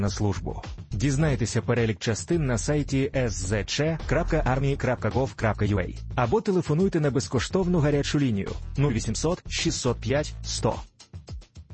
на службу. Дізнайтеся перелік частин на сайті szc.army.gov.ua або телефонуйте на безкоштовну гарячу лінію 0800 605 100.